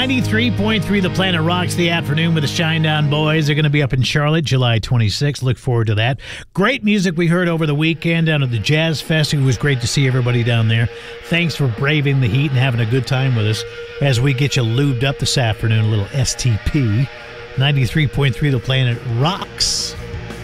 93.3 The Planet rocks the afternoon with the Shinedown Boys. They're going to be up in Charlotte July 26th. Look forward to that. Great music we heard over the weekend down at the Jazz Fest. It was great to see everybody down there. Thanks for braving the heat and having a good time with us as we get you lubed up this afternoon. A little STP. 93.3 The Planet rocks.